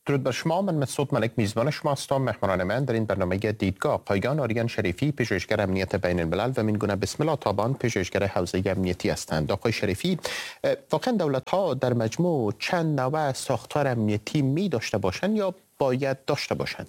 درود بر شما. من مسعود ملک میزبان شما هستم. مهمانان من در این برنامه دیدگاه پایگان آریان شریفی، پژوهشگر امنیت بین الملل و مینگونه بسم الله تابان، پژوهشگر حوزه امنیتی هستند. آقای شریفی، واقعا دولت ها در مجموع چند نوع ساختار امنیتی می داشته باشند یا باید داشته باشند؟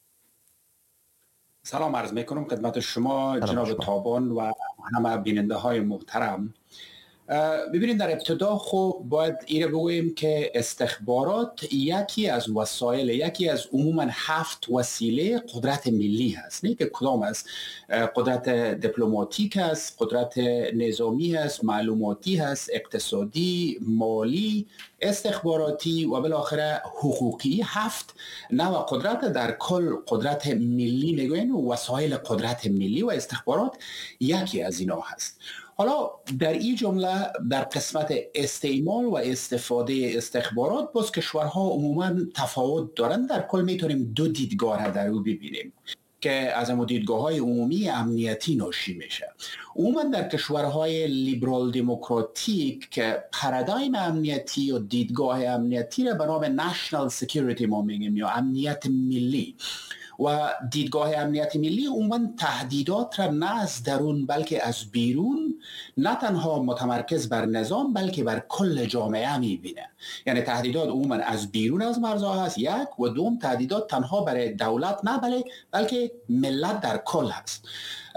سلام عرض میکنم خدمت شما جناب تابان و همه بیننده های محترم. ببینید، در ابتدا خوب باید ایره بگوییم که استخبارات یکی از وسایل، یکی از عموما 7 وسیله قدرت ملی هست. نه که کدام است، قدرت دیپلماتیک است، قدرت نظامی هست، معلوماتی هست، اقتصادی، مالی، استخباراتی و بالاخره حقوقی. 7 نوع قدرت در کل قدرت ملی میگوین و وسایل قدرت ملی و استخبارات یکی از اینا هست. حالا در این جمله در قسمت استعمال و استفاده استخبارات باز کشورها عموما تفاوت دارند. در کل میتونیم 2 دیدگاه در او ببینیم که از امو دیدگاه‌های عمومی امنیتی ناشی میشه. عموما در کشورهای لیبرال دموکراتیک که پارادایم امنیتی و دیدگاه امنیتی را به نام نشنال سکیوریتی ما میگیم یا امنیت ملی، و دیدگاه امنیت ملی عموما تهدیدات را نه از درون بلکه از بیرون، نه تنها متمرکز بر نظام بلکه بر کل جامعه میبینه. یعنی تهدیدات عموما از بیرون از مرزها هست، یک، و دوم تهدیدات تنها برای دولت نه بلکه ملت در کل هست.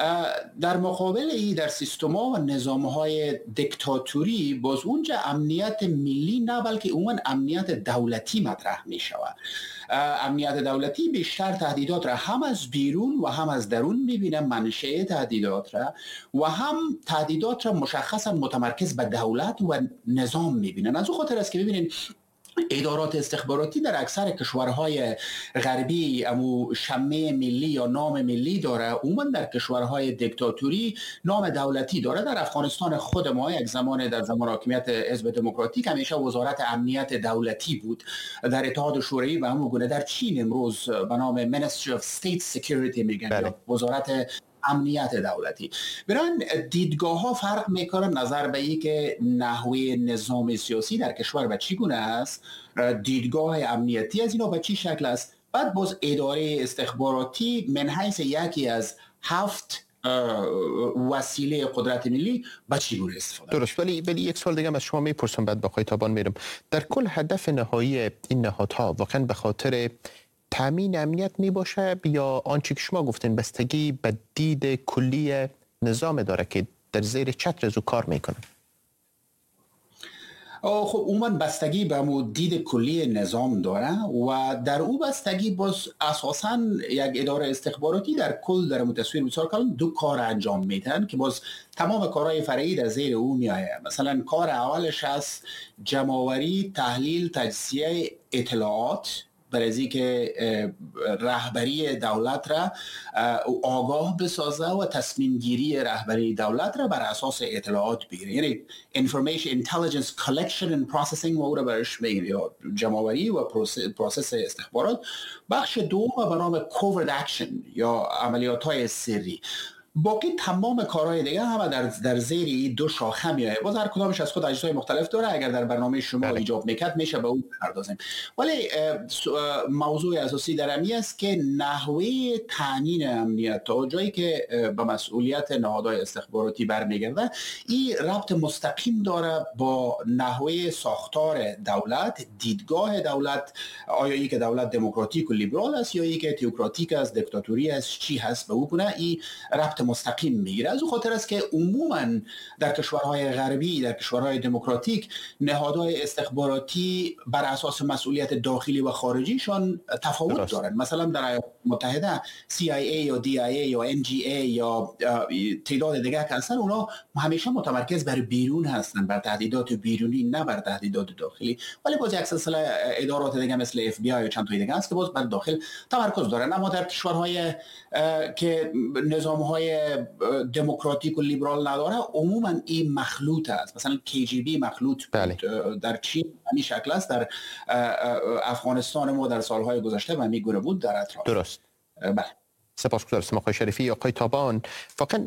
در مقابل ای در سیستم‌ها و نظام‌های دیکتاتوری باز اونجا امنیت ملی نه بلکه عموما امنیت دولتی مطرح می شود. امنیت دولتی بیشتر تهدیدات را هم از بیرون و هم از درون می‌بینه، منشأ تهدیدات را، و هم تهدیدات را مشخصا متمرکز به دولت و نظام می‌بینن. از اون خاطر است که ببینید ادارات استخباراتی در اکثر کشورهای غربی امو شمه ملی یا نام ملی داره. عموما در کشورهای دیکتاتوری نام دولتی داره. در افغانستان خود ما یک زمان در زمان حاکمیت حزب دموکراتیک همیشه وزارت امنیت دولتی بود. در اتحاد شوروی و همون گونه در چین امروز به نام Ministry of State Security میگن یا وزارت امنیت دولتی. برای دیدگاه ها فرق میکنه نظر به این که نحوه نظام سیاسی در کشور به چی گونه است، دیدگاه امنیتی از اینا به چی شکل است. بعد باز اداره استخباراتی من حیث یکی از 7 وسیله قدرت ملی به چی گونه استفاده. درست، ولی یک سوال دیگه از شما میپرسم بعد با آقای تابان میرم. در کل هدف نهایی این نهادها واقعا به خاطر تامین امنیت می باشه یا آنچه که شما گفتین بستگی به دید کلی نظام داره که در زیر چتر از او کار میکنه؟ خب عموما بستگی به دید کلی نظام داره و در او بستگی باز اساساً یک اداره استخباراتی در کل در تصویر بسیار کلان 2 کار انجام میدن که باز تمام کارهای فرعی در زیر او میآید. مثلا کار اولش است جمع‌آوری، تحلیل، تجزیه اطلاعات برای از که رهبری دولت را آگاه بسازه و تصمیم گیری رهبری دولت را بر اساس اطلاعات بگیره. یعنی information intelligence collection and processing و او را برش میگیم یا جمع‌آوری و پروسس استخبارات. بخش دوم به نام covert action یا عملیات های سری. باقی تمام کارهای دیگه همه در زیر این 2 شاخه میاد. باز هر کدامش از خود اجزای مختلف داره. اگر در برنامه شما ایجاب میکرد میشه به اون پردازیم. ولی موضوع اساسی در امنیت است که نحوه تعیین امنیت تا جایی که به مسئولیت نهادهای استخباراتی برمیگرده، این ربط مستقیم داره با نحوه ساختار دولت، دیدگاه دولت. آیا ای که دولت دموکراتیک و لیبرال است یا ای که تئوکراتیک است، دیکتاتوری است، چی هست به اون گونه این ربط مستقیم میگیره. از اون خاطر است که عموما در کشورهای غربی، در کشورهای دموکراتیک، نهادهای استخباراتی بر اساس مسئولیت داخلی و خارجیشان تفاوت دارند. مثلا در ایالات متحده CIA یا DIA یا NGA یا تعداد دیگه که هستن، اونا همیشه متمرکز بر بیرون هستن، بر تهدیدات بیرونی نه بر تهدیدات داخلی. ولی باز یک سلسله ادارات دیگه مثل FBI یا چند تا دیگه هست که باز بر داخل تمرکز دارن. اما در کشورهای که نظام‌های دموکراتیک و لیبرال نداره عموما این مخلوط است. مثلا KGB مخلوط بود. در چین همین شکل است. در افغانستان ما در سالهای گذشته و میگوره بود در اطراف. درست. بله. سپاسگزارم آقای شریفی. آقای تابان، واقعا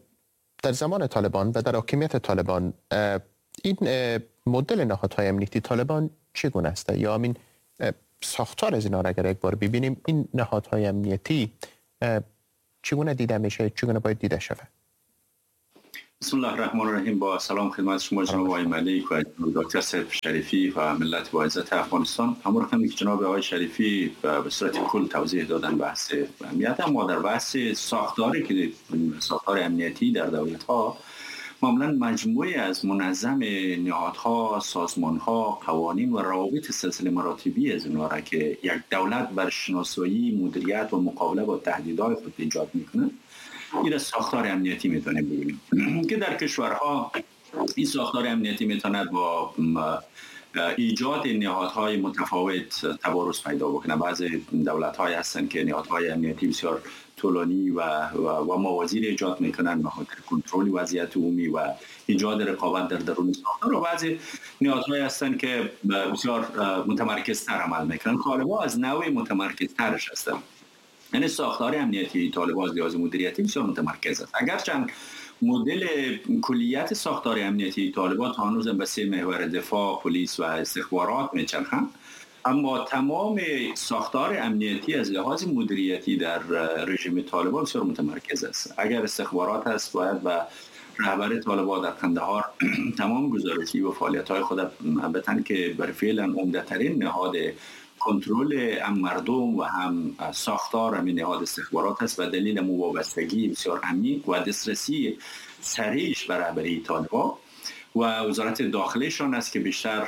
در زمان طالبان و در حاکمیت طالبان این مدل نهادهای امنیتی طالبان چگونه است؟ یا همین ساختار از اینا را اگر یک بار ببینیم، این نهادهای امنیتی چگونه دیده میشه، چگونه باید دیده شود؟ بسم الله الرحمن الرحیم. با سلام خدمت شما جناب آقای ملیک و دکتر سید شریفی و ملت با عزت افغانستان. همون رقمی که جناب آقای شریفی به صورت کل توضیح دادن بحث امنیت، اما در بحث ساختاری که ساختار امنیتی در دولت ها معمولا مجموعه از منظم نهادها، سازمانها، قوانین و روابط سلسله مراتبی از اونها را که یک دولت بر شناسایی، مدیریت و مقابله با تهدیدهای خود ایجاد میکنه، این ساختار امنیتی میتونیم بگیم که در کشورها این ساختار امنیتی میتونه با ایجاد نهادهای متفاوت تبارز پیدا بکنه. بعضی دولت‌های هستن که نهادهای امنیتی بسیار طولانی و موازی ایجاد میکنن به خاطر کنترل وضعیت عمومی و ایجاد رقابت در درون ساختار، و بعضی نهادهای هستن که بسیار متمرکزتر عمل میکنن. طالبان از نوع متمرکزترش هستن، یعنی ساختار امنیتی طالبان از لحاظ مدیریتی بسیار متمرکز است. اگرچند مدل کلیت ساختار امنیتی طالبان تا هنوز به 3 محور دفاع، پلیس و استخبارات میچرخند، اما تمام ساختار امنیتی از لحاظ مدیریتی در رژیم طالبان بسیار متمرکز است. اگر استخبارات هست، باید با رهبر طالبان در قندهار تمام گزارشی و فعالیت‌های خود البته که بر فعلا عمده‌ترین نهاد کنترل هم مردم و هم ساختار همین نهاد استخبارات است و دلیل وابستگی بسیار عمیق و دسترسی سریعش بر رهبری طالبان و وزارت داخلهشان است که بیشتر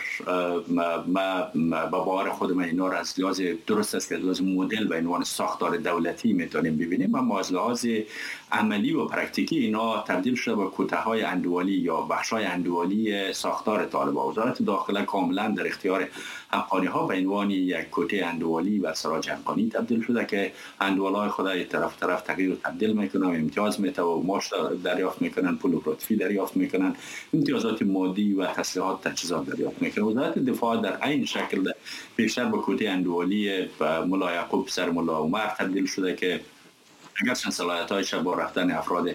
با باور خود من اینا را از لحاظ درست است که از لحاظ مدل و عنوان ساختار دولتی میتونیم ببینیم، اما از لحاظ عملی و پرکتیکی اینا تبدیل شده به کوته‌های اندوالی یا بخش‌های اندوالی ساختار طالبان. وزارت داخله کاملا در اختیار حقانی‌ها به عنوان یک کوته اندوالی و سراج حقانی تبدیل شده که اندوالای خود طرف تغییر و تبدیل میکنن، امتیاز میته و معاش دریافت میکنن، پول لطفی دریافت میکنن، امتیازات مادی و تسلیحات تجهیزات دریافت میکنن. وزارت دفاع در عین شکل بیشتر به کوته اندوالی ملا یعقوب سر ملا عمر تبدیل شده که اگرچه صلاحیت‌هایش با رفتن افراد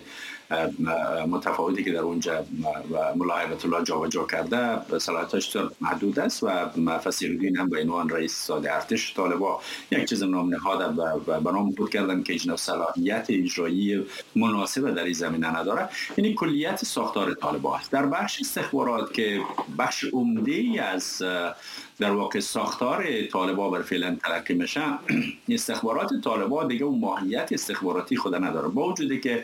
متفاوتی که در اونجا ملا هیبت الله جابجا کرده صلاحیت‌هاش محدود است و فصیح الدین هم به عنوان رئیس ساده ارتش طالبان یک چیز نام نهاده به نام بود کردن که اینا صلاحیت اجرایی مناسب در این زمینه نداره. یعنی کلیت ساختار طالبان است. در بخش استخبارات که بخش عمده‌ای از در واقع ساختار طالبان بر فعلا تلقی میشه، استخبارات طالبان دیگه اون ماهیت استخباراتی خود نداره، با وجودی که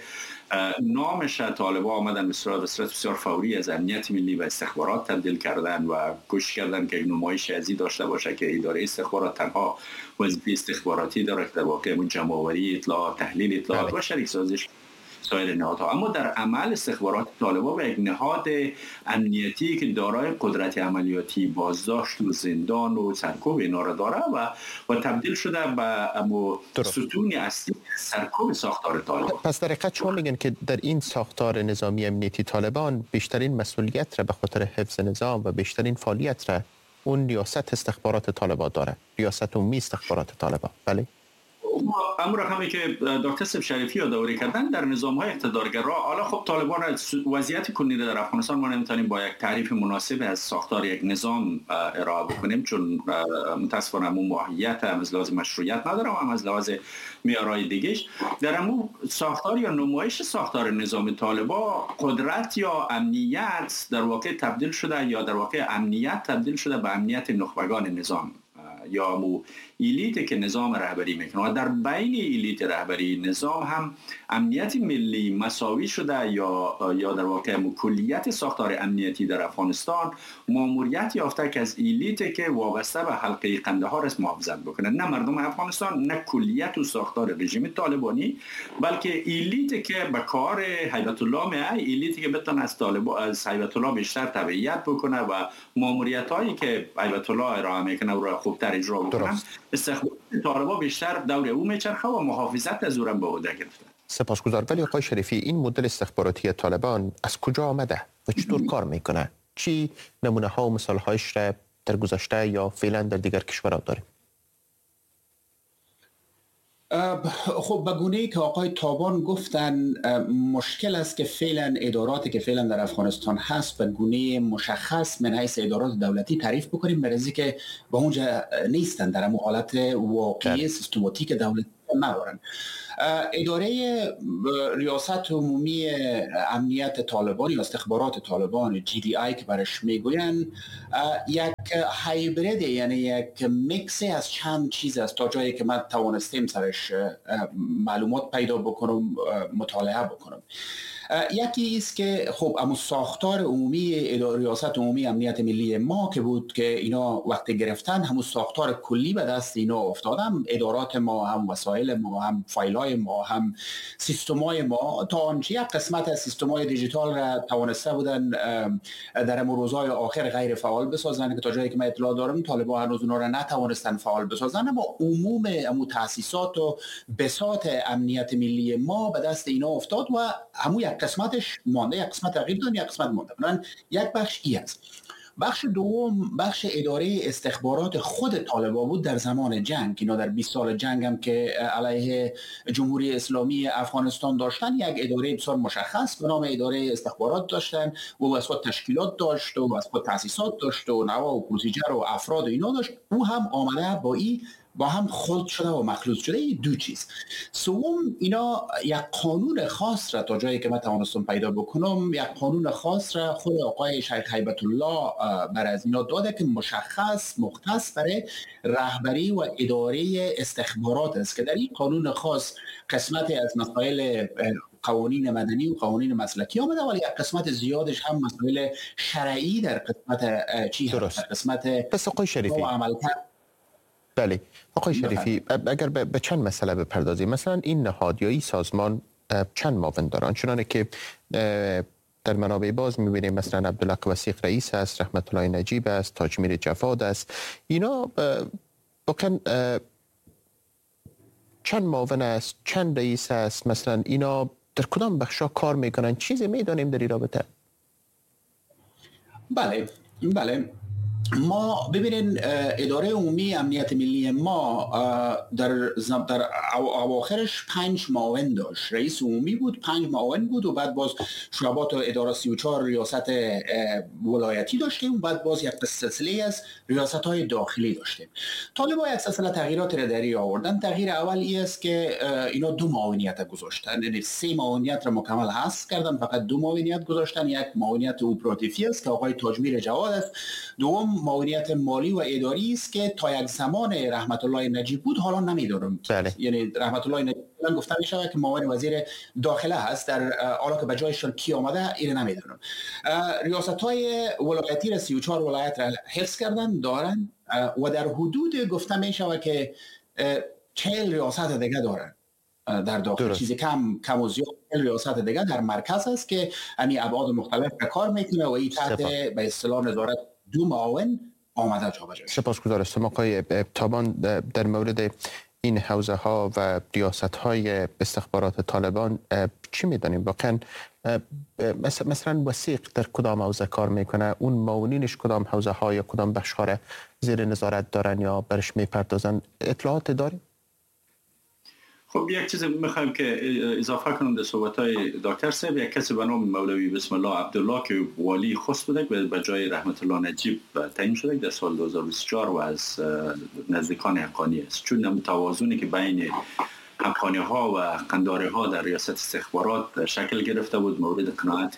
نامش طالبان آمدن به صورت بسیار فوری از امنیت ملی و استخبارات تبدیل کردن و کوشش کردن که نمایش ازی داشته باشه که اداره استخبارات تنها وظیفه استخباراتی داره که در واقع جمع‌آوری اطلاعات، تحلیل اطلاعات و شریک سازیش سایر نهادها. اما در عمل استخبارات طالبان به یک نهاد امنیتی که دارای قدرت عملیاتی، بازداشت و زندان و سرکوب اینا را داره و تبدیل شده به ستون اصلی سرکوب ساختار طالبان. پس در حقیقت شما میگن که در این ساختار نظامی امنیتی طالبان بیشترین مسئولیت را به خاطر حفظ نظام و بیشترین فعالیت را اون ریاست استخبارات طالبان داره، ریاست عمومی استخبارات طالبان. بله. امر رقمی که دکتر سید شریفی یادآوری کردن در نظام‌های اقتدارگرا، حالا خب طالبان وضعیت کنونی در افغانستان ما نمیتونیم با یک تعریف مناسب از ساختار یک نظام ارائه بکنیم، چون متأسفانه اون ماهیت هم از لحاظ مشروعیت نداره و هم از لحاظ معیارهای دیگه‌اش. در امو ساختار یا نمایش ساختار نظام طالبان، قدرت یا امنیت در واقع تبدیل شده، یا در واقع امنیت تبدیل شده به امنیت نخبگان نظام یا ایلیت که نظام رهبری میکنه و در بین ایلیت رهبری نظام هم امنیت ملی مساوی شده یا در واقع کلیت ساختار امنیتی در افغانستان ماموریت یافته که از ایلیت که وابسته به حلقه قندهار است محافظت بکنه، نه مردم افغانستان، نه کلیت و ساختار رژیم طالبانی، بلکه ایلیت که به کار هیبت الله میه، ایلیتی که بتونه از طالبان از هیبت الله بیشتر تبعیت بکنه و ماموریت‌هایی که هیبت الله ارائه میکنه رو خوبتر اجرا بکنه. استخبارات طالبان بیشتر دور او میچرخه و محافظت از او را به عهده گرفته. سپاسگزار. ولی آقای شریفی، این مدل استخباراتی طالبان از کجا آمده و چطور کار میکنه؟ چی نمونه ها و مثال هایش را در گذشته یا فعلا در دیگر کشورها داریم؟ خب به گونه‌ای که آقای تابان گفتن مشکل است که فعلا اداراتی که فعلا در افغانستان هست به گونه مشخص من حیث ادارات دولتی تعریف بکنیم، برای که به اونجا نیستن، در اون حالت واقعی سیستماتیک دولتی ندارن. اداره ریاست عمومی امنیت طالبان یا استخبارات طالبان GDI که برش میگوین یک هایبرید، یعنی یک میکسی از چند چیز است تا جایی که من توانستیم سرش معلومات پیدا بکنم، مطالعه بکنم. یکی است که خب اما ساختار عمومی ریاست عمومی امنیت ملی ما که بود که اینا وقتی گرفتن همون ساختار کلی به دست اینا افتادم، ادارات ما هم وسایل ما هم فایلای ما هم سیستمای ما تا آنچه یک قسمت از سیستمای دیجیتال را توانسته بودن در روزهای آخر غیر فعال بسازن که تا جایی که من اطلاع دارم طالبان هنوز اونا را نتوانستن فعال بسازن، اما عموم امو تاسیسات و بساط امنیت ملی ما به دست اینا افتاد و همون یک قسمتش مانده، یک قسمت تغییر داد، یک قسمت مانده. یک بخش ای است. بخش دوم بخش اداره استخبارات خود طالبان بود در زمان جنگ، اینا در 20 سال جنگ هم که علیه جمهوری اسلامی افغانستان داشتن یک اداره بسیار مشخص به نام اداره استخبارات داشتن و واسه تشکیلات داشت و واسه تاسیسات داشت و نوا و پروسیجر و افراد و اینا داشت. او هم آمده با هم خلط شده و مخلوط شده. این دو چیز. سوم اینا یک قانون خاص را تا جایی که من توانستم پیدا بکنم، یک قانون خاص را خود آقای شیخ هیبت الله بر از اینا داده که مشخص مختص برای رهبری و اداره استخبارات است که در این قانون خاص قسمتی از مسائل قوانین مدنی و قوانین مسلکی آمده، ولی یک قسمت زیادش هم مسائل شرعی در قسمت چی هست، در قسمت پس آقای شریفی بله آقای شریفی اگر به چند مسئله بپردازیم، مثلا این نهاد یا این سازمان چند معاون دارن، چنانه که در منابع باز میبینیم مثلا عبدالله وثیق رئیس است، رحمت الله نجیب است، تاجمیر جواد است، اینا واقعا چند معاون است، چند رئیس است، مثلا اینا در کدام بخشا کار میکنن، چیزی میدانیم در این رابطه؟ بله ما ببینین اداره عمومی امنیت ملی ما در اواخرش 5 معاون داشت. رئیس عمومی بود، 5 معاون بود و بعد باز شعبات و اداره 34 ریاست ولایتی داشتیم و بعد باز یک سلسله از ریاست‌های داخلی داشتیم. طالبان یک سلسله تغییرات را در آوردن. تغییر اول است که اینا 2 معاونیت گذاشتن، یعنی 3 معاونیت را مکمل حذف کردن، فقط 2 معاونیت گذاشتن. یک معاونیت اپراتیوی است که آقای تاجمیر جواد است، دوم معاونیت مالی و اداری است که تا یک زمان رحمت الله نجیب بود، حالا نمیدونم. یعنی رحمت الله نجیب گفتن میشه که معاون وزیر داخله هست، در حالا که به جایشون کی آمده اینو نمیدونم. ریاست‌های ولایتی را 34 ولایت را حفظ کردن دارن و در حدود گفته میشه که 40 ریاست دیگه دارن در داخل. چیزی کم و زیاد ریاست دیگه در مرکز است که همین ابعاد مختلف کار میکنه و این تحت به اصطلاح نظارت 2 معاون آمده جابجا. سپاسگزار هستم آقای تابان. در مورد این حوزه ها و ریاست های استخبارات طالبان چی میدانیم؟ واقعا مثلا وثیق در کدام حوزه کار میکنه؟ اون معاونینش کدام حوزه ها یا کدام بخش ها را زیر نظارت دارن یا برش میپردازن؟ اطلاعات داریم؟ خب یک چیز میخوایم که اضافه کنم در صحبت‌های دکتر صاحب. یک کسی به نام مولوی بسم الله عبدالله که والی خوست بوده به جای رحمت الله نجیب تعیین شده در سال 2024 و از نزدیکان حقانی است، چون توازنی که بین حقانی ها و قنداری ها در ریاست استخبارات شکل گرفته بود مورد قناعت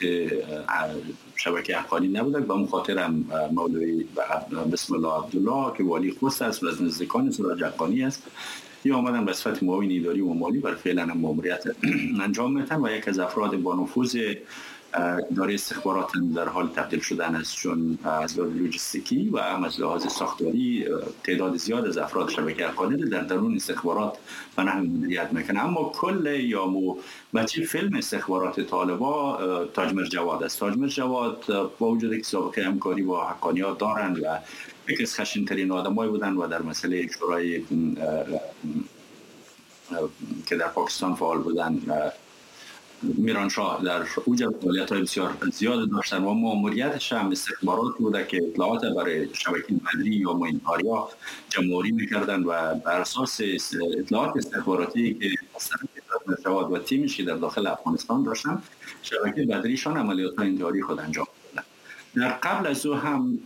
شبکه حقانی نبوده. به اون خاطر هم مولوی بسم الله عبدالله که والی خوست است و از نزدیکان سراج حقانی است، یا آمدن به صفت معاون اداری و مالی برای فعلا ماموریت انجام میدن و یک از افراد با نفوذ اداره استخبارات در حال تبدیل شدن است، چون از لحاظ لوجستیکی و هم از لحاظ ساختاری تعداد زیاد از افراد شبکه حقانی در درون استخبارات به نحو مدیریت میکنه. اما کل یا بچه فیلم استخبارات طالبا تاجمیر جواد است. تاجمیر جواد با وجود که سابقه همکاری با حقانیات دارند و یکی از خشن‌ترین آدمایی بودن و در مسئله شورای که در پاکستان فعال بودن میرانشاه در اوج فعالیت‌های بسیار زیاد داشتن و ماموریتش هم استخبارات بوده که اطلاعات برای شبکه بدری یا ماینتاریا جمع‌آوری می‌کردن و بر اساس اطلاعات استخباراتی که جواد و تیمش که در داخل افغانستان داشتن شبکه بدریشان عملیات‌های انتحاری خود انجام دادن. در قبل از او هم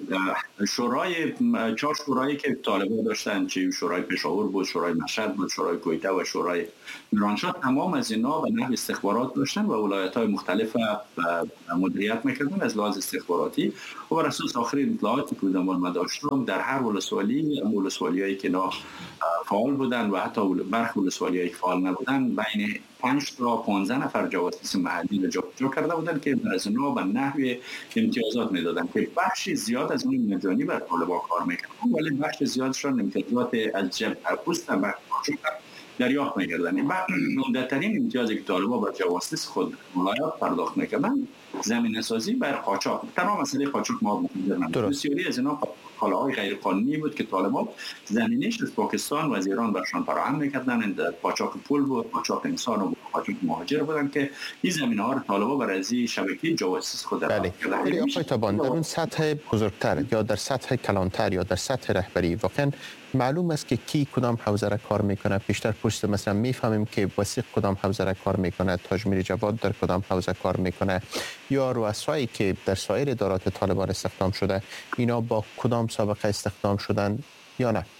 چهار شورایی که طالبان داشتن، چه شورای پشاور بود، شورای مشهد بود، شورای کویته و شورای میرانشاه، تمام از اینا به نحو استخبارات داشتن و ولایت‌های مختلف مدیریت میکردن از لحاظ استخباراتی و بر اساس آخرین اطلاعاتی که بودن داشتم در هر ولسوالیایی که اینا فعال بودن و حتی برخی ولسوالیایی که فعال نبودن بین 5 تا 15 نفر جاسوس محلی رو جابجا کرده بودن که از اینا به نحو امتیازات میدادن که بخشی زیاد از اون مجانی بر طالبان کار میکردن ولی بخش زیادشون امتیازات از جبهه پوست و دریافت میکردن. مهمترین امتیازی که طالبان بر جواسیس خود ولایات پرداخت میکردن زمینه سازی بر قاچاق. تنها مسئله قاچاق ما می‌دونن بسیاری از اینا کالاهای غیر قانونی بود که طالبان زمینش از پاکستان و از ایران برشان فراهم میکردن. قاچاق پول بود، قاچاق انسان و قاچاق مهاجر بودن که این زمینه ها رو طالبان برای از شبکه جواسیس خود بله. ولی آقای تابان در اون سطح بزرگتر یا در سطح کلانتر یا در سطح رهبری واقعا معلوم است که کی کدام حوزه را کار میکنه؟ پیشتر پست مثلا میفهمیم که وثیق کدام حوزه را کار میکنه، تاج میر جواد در کدام حوزه کار میکنه، یا رؤسایی که در سایر ادارات طالبان استخدام شده اینا با کدام سابقه استخدام شدن یا نه؟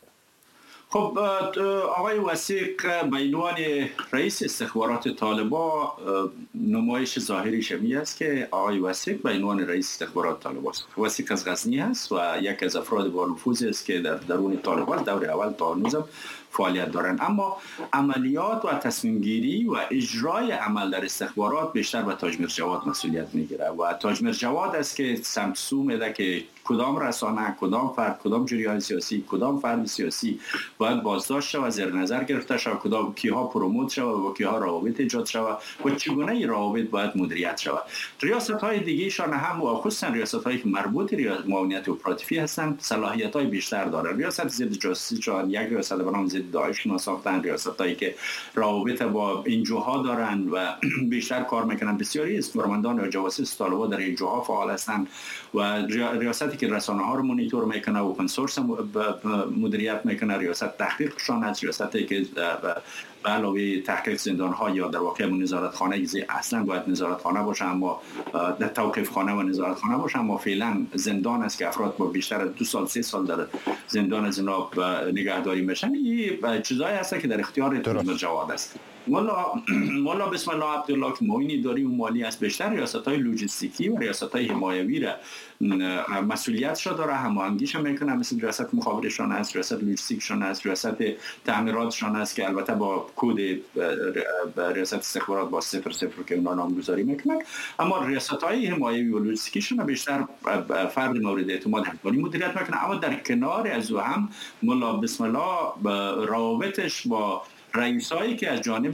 خب آقای وثیق به عنوان رئیس استخبارات طالبان نمایش ظاهری شمی است که آقای وثیق به عنوان رئیس استخبارات طالبان است. وثیق از غزنی است و یک از افراد با نفوذ است که در درون طالبان دور اول تا هنوزم فعالیت دارند، اما عملیات و تصمیم گیری و اجرای عمل در استخبارات بیشتر به تاج میر جواد مسئولیت میگیره و تاج میر جواد است که سمت سو میده که کدام رسانه، کدام فرد، کدام جریان سیاسی، کدام فرد سیاسی باید بازداشت شود، زیر نظر گرفته شود، کدام کیها پروموت شود و کیها روابط ایجاد شود و چگونه این روابط باید مدیریت شود. ریاست‌های دیگه‌شان هم و خصوصا ریاست‌هایی که مربوط به معاونیت اپراتیوی هستند صلاحیت‌های بیشتر دارند. ریاست ضد جاسوسی چون یک ریاست به نام ضد داعش ساختن، ریاست‌هایی که روابط با انجوها دارند و بیشتر کار میکنن. بسیاری از کارمندان یا جواسیس طالبان در انجوها فعال هستند و ریاستی که رسانه‌ها رو مانیتور میکنه و اوپن سورس مدیریت میکنه، ریاست تحقیقشان از ریاستی که به علاوه تحقیق زندان‌ها یا در واقع نظارتخانه اصلا باید نظارتخانه باشه اما در توقیفخانه و نظارتخانه باشه، اما فعلا زندان است که افراد با بیشتر از 2 سال 3 سال در زندان از اینا نگهداری میشن. این چیزایی هست که در اختیار تاج میر جواد است. مولا بسم الله عبدالله که معین اداری و مالی است، بیشتر ریاست‌های لوجستیکی و ریاست‌های حمایوی را مسئولیتش داره، هماهنگیش میکنه، مثل ریاست مخابراتشان است، ریاست لوجستیکشان است، ریاست تعمیراتشان است که البته با کد ریاست استخبارات با 00 که اونا نامگذاری میکنن، اما ریاست‌های حمایوی و لوجستیکشون بیشتر فرد مورد اعتماد حکومتی مدیریت میکنه. اما در کنار از او هم مولا بسم الله روابطش با رئیسایی که از جانب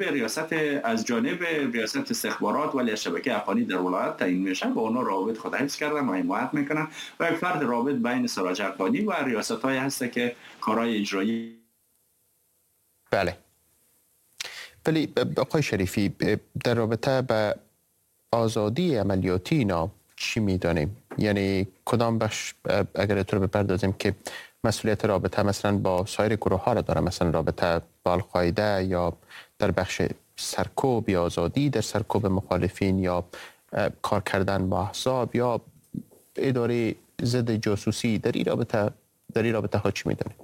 ریاست استخبارات ولی شبکه افغانی در ولایت تعیین میشن با اونا روابط خود حفظ کردن و حمایت میکنن و یک فرد رابط بین سراج حقانی و ریاست‌های هست که کارهای اجرایی. بله. ولی آقای شریفی در رابطه به آزادی عملیاتی اینا چی میدانیم؟ یعنی کدام بخش اگر تو رو بپردازیم که مسئولیت رابطه مثلا با سایر گروه ها را داره، مثلا رابطه با القاعده یا در بخش سرکوب یا آزادی در سرکوب مخالفین یا کار کردن با احزاب یا اداره ضد جاسوسی، در این رابطه ها چی میدانیم؟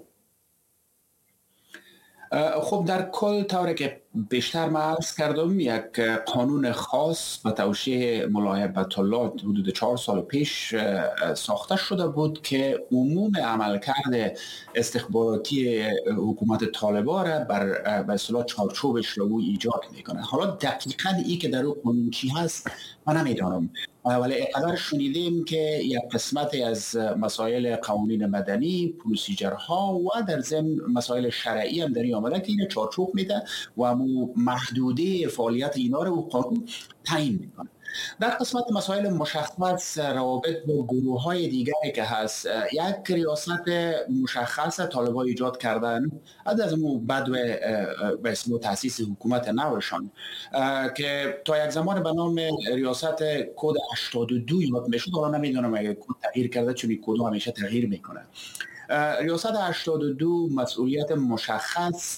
خب در کل طوری که بیشتر ما عرض کردم یک قانون خاص به توشیح مولا هیبت الله حدود 4 سال پیش ساخته شده بود که عموم عملکرد استخباراتی حکومت طالبان را به اصطلاح چارچوبش رو ایجاد میکنه. حالا دقیقاً این که در اون قانون چی هست من نمیدانم، ولی اقدر شنیدیم که یک قسمتی از مسائل قوانین مدنی، پروسیجرها و در ضمن مسائل شرعی هم در این آمده که این چارچوب میده و محدوده فعالیت اینا رو قانون تعیین میکنه. در قسمت مسائل مشخص روابط با گروه های دیگری که هست، یک ریاست مشخص طالبان ایجاد کردن از اون بعد به اسم تاسیس حکومت نوشان که تا یک زمان به نام ریاست کد 82 یاد میشد. حالا نمیدونم اگه کد تغییر کرده، چون کد همیشه تغییر میکنه. ریاست 82 مسئولیت مشخص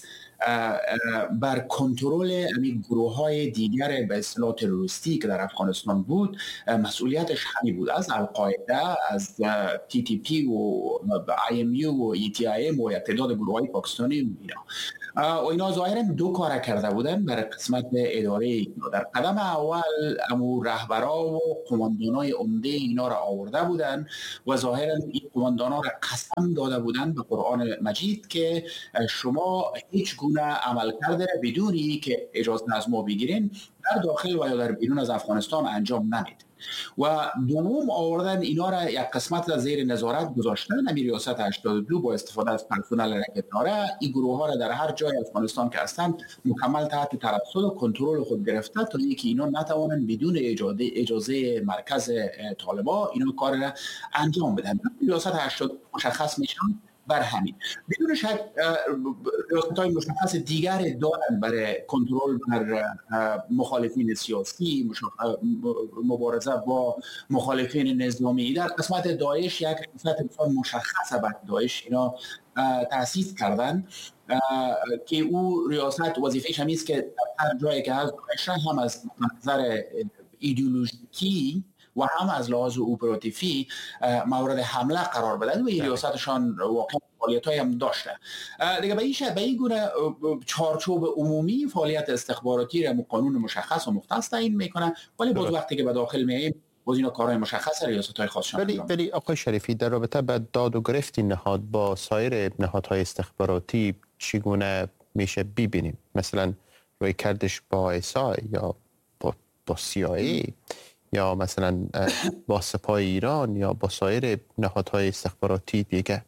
بر کنترل گروه های دیگر به اصطلاح تروریستی که در افغانستان بود مسئولیتش همین بود، از القاعده، از تی تی پی و آی ام یو و ای تی آی ام و تعداد گروه های پاکستانی و اینا ظاهرا دو کار کرده بودن برای قسمت اداره. در قدم اول امو رهبرا و قماندانای عمده اینا را آورده بودن و ظاهرا این قماندانا را قسم داده بودن به قرآن مجید که شما هیچ گونه عمل کرده بدونی که اجازه از ما بگیرین در داخل و یا در بیرون از افغانستان انجام نمید. و دوم آوردن اینا را یک قسمت را زیر نظارت گذاشتن. همین ریاست 82 با استفاده از پرسنل را که داره این گروه ها را در هر جای افغانستان که هستند مکمل تحت ترصد و کنترل خود گرفته تا اینکه اینا نتوانند بدون اجازه مرکز طالبان اینا کار را انجام بدن. ریاست 82 مشخص میشن بر همین. بدون شک ریاست‌های مشخص دیگر دارن برای کنترل بر مخالفین سیاسی، مبارزه با مخالفین نظامی. در قسمت داعش یک ریاست مشخص بر داعش اینا تأسیس کردن که او ریاست وظیفه‌اش همین است که در هر جایی که هست داعش هم از نظر ایدئولوژیکی و هم از لحاظ اپراتیفی مورد حمله قرار بدن و ریاستشان واقعا فعالیت‌های هم داشته. دیگه به این گونه چارچوب عمومی فعالیت استخباراتی را قانون مشخص و مختص تعیین میکنه، ولی باز وقتی که به داخل میایم باز اینا کارهای مشخص ریاست‌های خاصشان. ولی آقای شریفی در رابطه با داد و گرفت نهاد با سایر نهادهای استخباراتی چگونه میشه ببینیم؟ مثلا روی کردش با ایسا یا با CIA یا مثلا با سپاه ایران یا با سایر نهادهای استخباراتی دیگه؟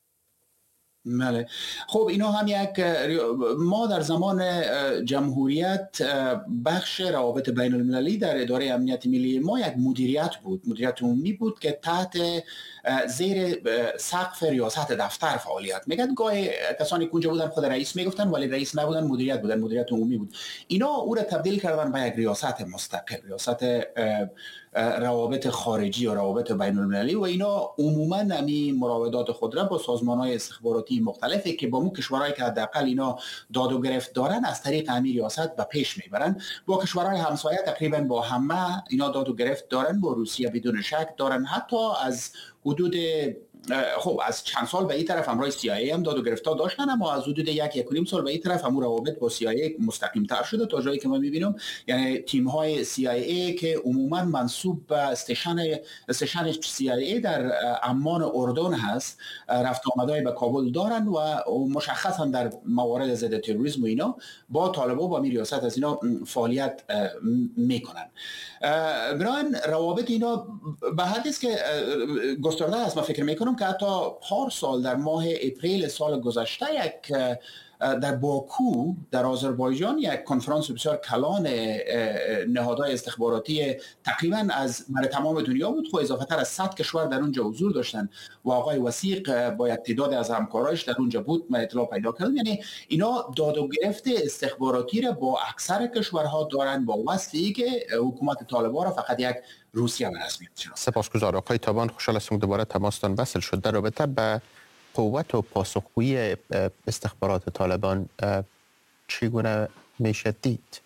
بله، خب اینا هم ما در زمان جمهوریت بخش روابط بین المللی در اداره امنیت ملی ما یک مدیریت بود، مدیریت عمومی بود که تحت زیر سقف ریاست دفتر فعالیت میکرد. گاهی کسانی که اونجا بودن خود رئیس میگفتن ولی رئیس نبودن، مدیریت بودن، مدیریت عمومی بود. اینا او را تبدیل کردن به یک ریاست مستقل، ریاست روابط خارجی و روابط بین المللی و اینا عموما همین مراودات خود را با سازمان‌های استخباراتی مختلفی که با مو کشورهایی که حداقل اینا داد و گرفت دارن از طریق همین ریاست به پیش میبرن. با کشورهای همسایه تقریبا با همه اینا داد و گرفت دارن، با روسیه بدون شک دارن. حتی از حدود از چند سال به این طرف همراه CIA هم داد و گرفتار داشتن، اما از حدود یک و نیم سال به این طرف هم روابط با CIA مستقیم تر شده تا جایی که ما میبینیم. یعنی تیم های CIA که عموما منسوب به استشن CIA در عمان اردن هست رفت آمدهای به کابل دارن و مشخصا در موارد ضد تروریسم و اینا با طالبان با ریاست از اینا فعالیت میکنن. بنابراین روابط اینا به حدی است که گسترده است. من فکر میکنم که حتی پارسال در ماه اپریل سال گذشته در باکو در آذربایجان یک کنفرانس بسیار کلان نهادهای استخباراتی تقریبا از تمام دنیا بود، خب اضافه تر از 100 کشور در اونجا حضور داشتن و آقای وثیق با یک تعداد از همکاراش در اونجا بود. من اطلاع پیدا کردم یعنی اینا داد و گرفت استخباراتی را با اکثر کشورها دارن با وصفی که حکومت طالبان را فقط یک روسیه به رسمیت شناسه. سپاسگزارم آقای تابان، خوشحال هستم دوباره تماستان وصل شد. در رابطه به قوت و پاسخگویی استخبارات طالبان چگونه میشه دید؟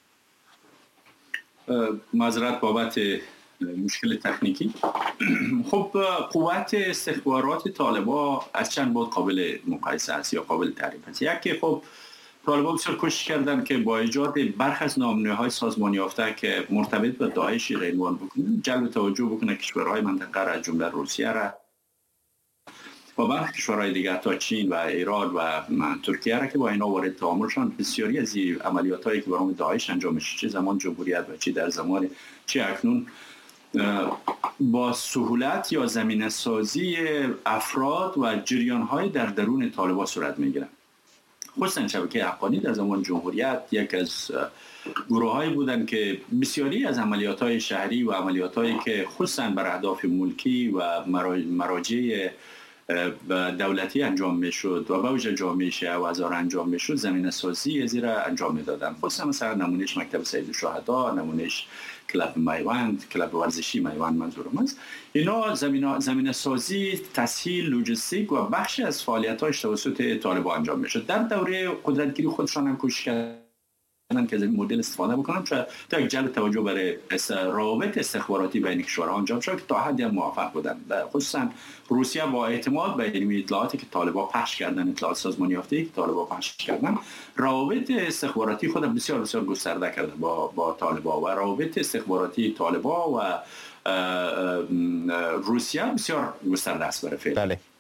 معذرت بابت مشکل تکنیکی. خب قوت استخبارات طالبان از چند بود قابل مقایسه است یا قابل تعریف است. یکی خب طالبان بسیار کوشش کردن که با ایجاد برخی از نامنه‌های سازمان یافته که مرتبط به داعش عنوان بکنن، جلب توجه بکنه کشورهای منطقه را از جمله روسیه را و برخی کشورهای دیگر تا چین و ایران و ترکیه را که با اینا وارد تعاملشان بسیاری از عملیاتایی که برای داعش انجام میشه چه زمان جمهوریت و چه در زمان چه اکنون با سهولت یا زمینه سازی افراد و جریان‌های در درون طالبان صورت میگیرن. خصوصا شبکه حقانی در زمان جمهوریت یک از گروه‌هایی بودند که بسیاری از عملیات‌های شهری و عملیات‌هایی که خصوصا بر اهداف ملکی و مراجع دولتی انجام میشد و با وجه جامعه شیعه و هزار انجام میشد زمینه سازی زیرا انجام میدادن. خصوصا مثلا نمونهش مکتب سید الشهدا، نمونهش کلاب میوند، کلاب ورزشی میوند منظورم است. اینا زمینه سازی، تسهیل، لوجستیک و بخشی از فعالیت‌هاش توسط طالبان انجام میشد. در دوره قدرتگیری خودشان هم کوشش کردن که از این مدل استفاده بکنم تا یک جلب توجه برای روابط استخباراتی بین کشورها انجام شد که تا حدی موفق بودند. خصوصا روسیه با اعتماد به علمی اطلاعاتی که طالبان پخش کردن، اطلاعات سازمانی یافته که طالبان پخش کردن، روابط استخباراتی خود بسیار بسیار گسترده کرده با طالبان و روابط استخباراتی طالبان و روسیه بسیار گسترده است برای فعل. بله